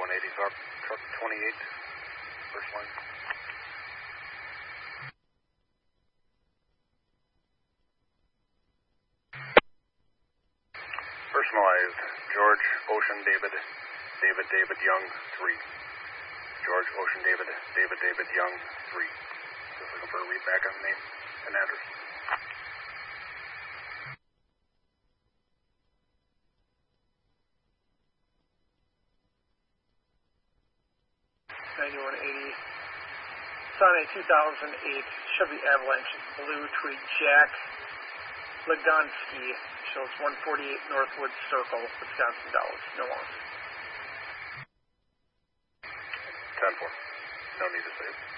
180, truck 28, first line. Personalized, George Ocean David Young 3. George Ocean David Young 3. Just looking for a readback on the name and address. It's on a 2008 Chevy Avalanche blue tweed Jack Legonsky. Shows 148 Northwood Circle, Wisconsin Dells. No loss. 10-4. No need to save.